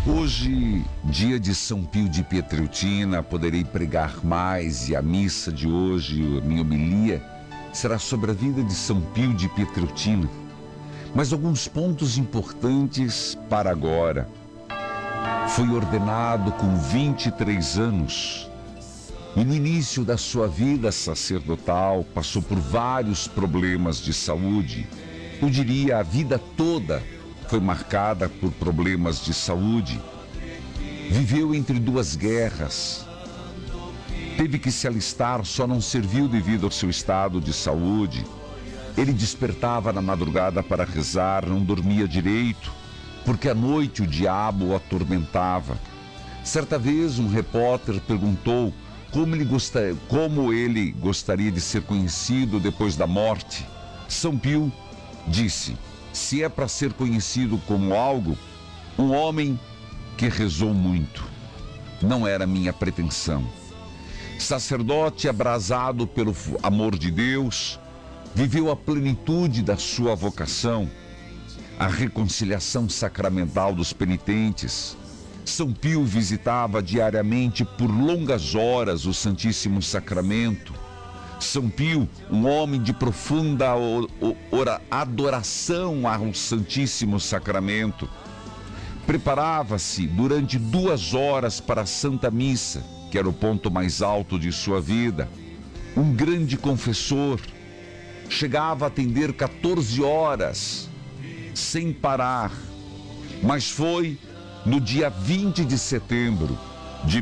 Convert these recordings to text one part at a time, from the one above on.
Hoje, dia de São Pio de Pietreutina, poderei pregar mais e a missa de hoje, a minha homilia, será sobre a vida de São Pio de Pietreutina. Mas alguns pontos importantes para agora. Foi ordenado com 23 anos e no início da sua vida sacerdotal passou por vários problemas de saúde. Eu diria, a vida toda foi marcada por problemas de saúde. Viveu entre duas guerras. Teve que se alistar, só não serviu devido ao seu estado de saúde. Ele despertava na madrugada para rezar, não dormia direito, porque à noite o diabo o atormentava. Certa vez um repórter perguntou como ele gostaria de ser conhecido depois da morte. São Pio disse: se é para ser conhecido como algo, um homem que rezou muito. Não era minha pretensão. Sacerdote abrasado pelo amor de Deus, viveu a plenitude da sua vocação, a reconciliação sacramental dos penitentes. São Pio visitava diariamente por longas horas o Santíssimo Sacramento. São Pio, um homem de profunda adoração ao Santíssimo Sacramento, preparava-se durante 2 horas para a Santa Missa, que era o ponto mais alto de sua vida. Um grande confessor, chegava a atender 14 horas, sem parar. Mas foi no dia 20 de setembro de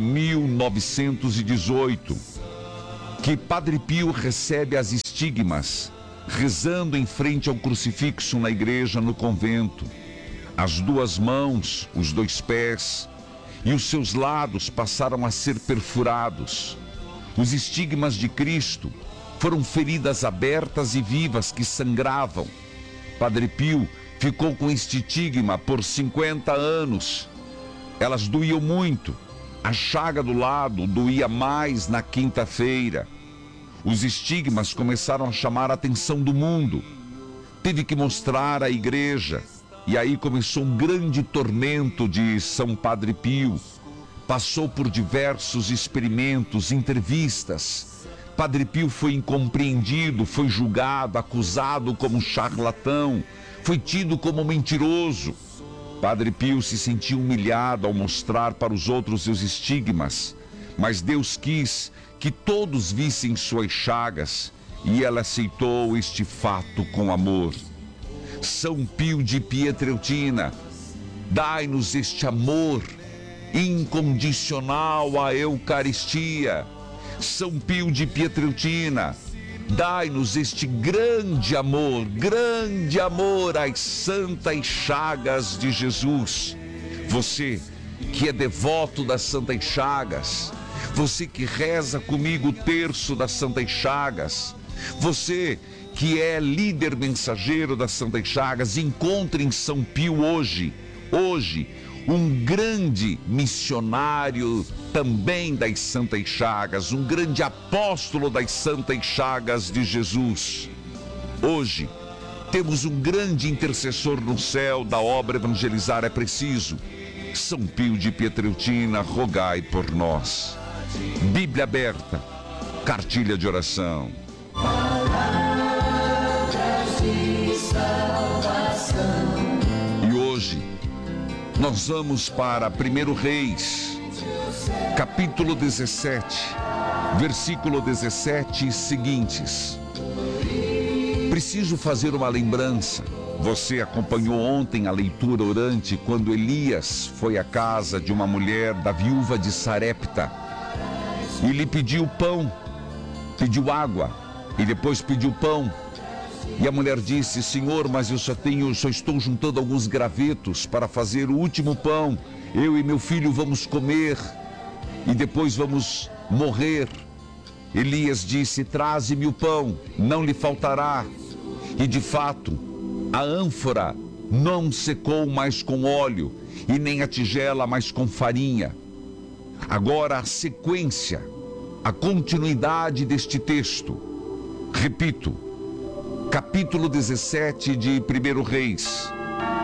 1918 que Padre Pio recebe as estigmas, rezando em frente ao crucifixo na igreja, no convento. As 2 mãos, os 2 pés e os seus lados passaram a ser perfurados. Os estigmas de Cristo foram feridas abertas e vivas que sangravam. Padre Pio ficou com este estigma por 50 anos. Elas doíam muito. A chaga do lado doía mais na quinta-feira. Os estigmas começaram a chamar a atenção do mundo. Teve que mostrar à igreja. E aí começou um grande tormento de São Padre Pio. Passou por diversos experimentos, entrevistas. Padre Pio foi incompreendido, foi julgado, acusado como charlatão, foi tido como mentiroso. Padre Pio se sentiu humilhado ao mostrar para os outros seus estigmas, mas Deus quis que todos vissem suas chagas e ela aceitou este fato com amor. São Pio de Pietreutina, dai-nos este amor incondicional à Eucaristia. São Pio de Pietreutina, dai-nos este grande amor às santas chagas de Jesus. Você que é devoto das santas chagas, você que reza comigo o terço das santas chagas, você que é líder mensageiro das santas chagas, encontre em São Pio hoje, um grande missionário também das santas chagas, um grande apóstolo das santas chagas de Jesus. Hoje temos um grande intercessor no céu da obra Evangelizar é Preciso. São Pio de Pietreutina, rogai por nós. Bíblia aberta, cartilha de oração. E hoje nós vamos para 1 Reis, capítulo 17, versículo 17 e seguintes. Preciso fazer uma lembrança. Você acompanhou ontem a leitura orante quando Elias foi à casa de uma mulher, da viúva de Sarepta, e lhe pediu pão, pediu água e depois pediu pão. E a mulher disse: Senhor, mas eu só estou juntando alguns gravetos para fazer o último pão. Eu e meu filho vamos comer e depois vamos morrer. Elias disse: traze-me o pão, não lhe faltará. E de fato, a ânfora não secou mais com óleo e nem a tigela mais com farinha. Agora a sequência, a continuidade deste texto. Repito, capítulo 17 de 1 Reis.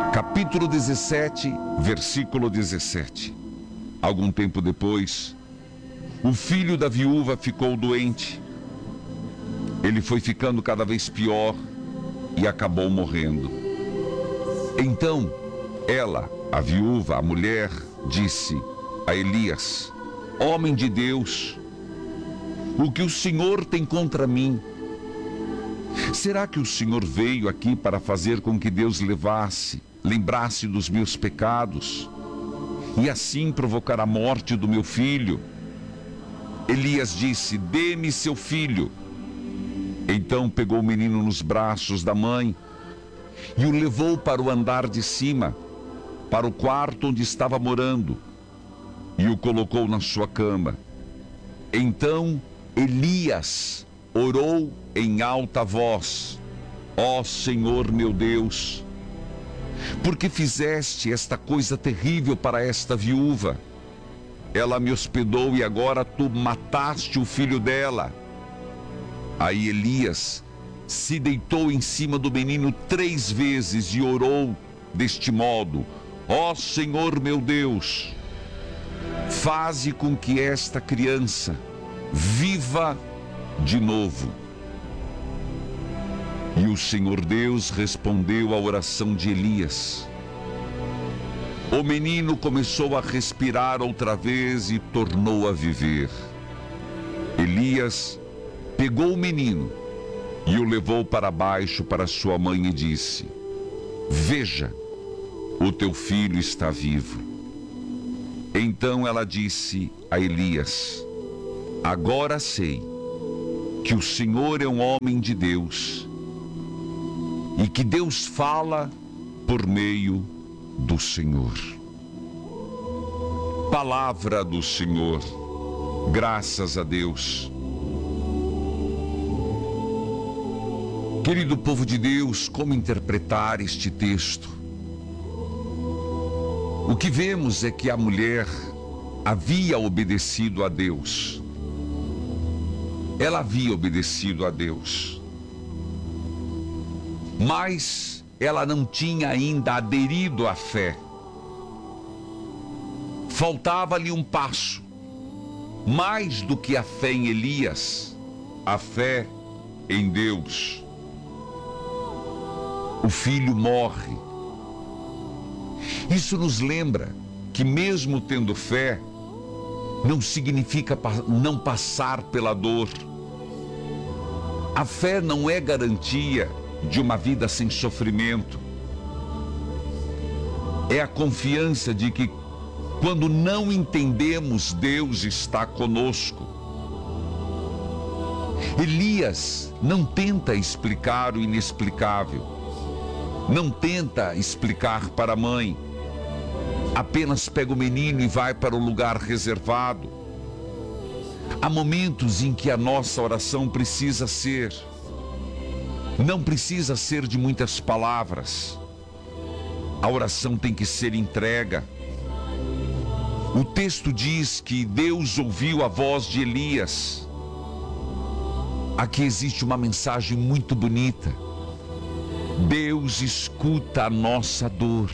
Capítulo 17, versículo 17. Algum tempo depois, o filho da viúva ficou doente. Ele foi ficando cada vez pior e acabou morrendo. Então, ela, a viúva, a mulher, disse a Elias: homem de Deus, o que o Senhor tem contra mim? Será que o Senhor veio aqui para fazer com que Deus lembrasse dos meus pecados e assim provocar a morte do meu filho? Elias disse: dê-me seu filho. Então pegou o menino nos braços da mãe e o levou para o andar de cima, para o quarto onde estava morando, e o colocou na sua cama. Então Elias orou em alta voz: ó Senhor meu Deus, por que fizeste esta coisa terrível para esta viúva? Ela me hospedou e agora tu mataste o filho dela. Aí Elias se deitou em cima do menino 3 vezes e orou deste modo: ó Senhor meu Deus, faze com que esta criança viva de novo. E o Senhor Deus respondeu à oração de Elias. O menino começou a respirar outra vez e tornou a viver. Elias pegou o menino e o levou para baixo para sua mãe e disse: veja, o teu filho está vivo. Então ela disse a Elias: agora sei que o Senhor é um homem de Deus e que Deus fala por meio do Senhor. Palavra do Senhor. Graças a Deus. Querido povo de Deus, como interpretar este texto? O que vemos é que a mulher havia obedecido a Deus. Ela havia obedecido a Deus. Mas ela não tinha ainda aderido à fé. Faltava-lhe um passo. Mais do que a fé em Elias, a fé em Deus. O filho morre. Isso nos lembra que mesmo tendo fé, não significa não passar pela dor. A fé não é garantia de uma vida sem sofrimento. É a confiança de que quando não entendemos, Deus está conosco. Elias não tenta explicar o inexplicável. Não tenta explicar para a mãe. Apenas pega o menino e vai para o lugar reservado. Há momentos em que a nossa oração não precisa ser de muitas palavras. A oração tem que ser entrega. O texto diz que Deus ouviu a voz de Elias. Aqui existe uma mensagem muito bonita. Deus escuta a nossa dor.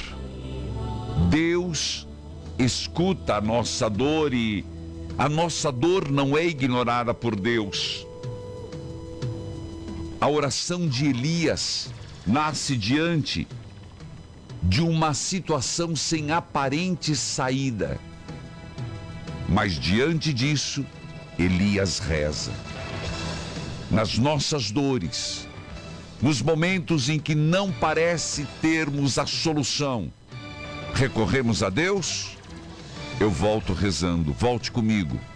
Deus escuta a nossa dor e a nossa dor não é ignorada por Deus. A oração de Elias nasce diante de uma situação sem aparente saída. Mas diante disso, Elias reza. Nas nossas dores, nos momentos em que não parece termos a solução, recorremos a Deus? Eu volto rezando, volte comigo.